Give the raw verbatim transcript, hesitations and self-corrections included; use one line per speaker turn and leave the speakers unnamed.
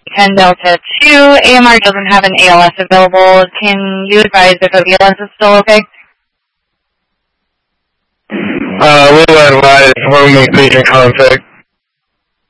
ten Delta two. A M R doesn't have an A L S available. Can you advise if a B L S is still okay?
Uh, we will advise when we make patient contact.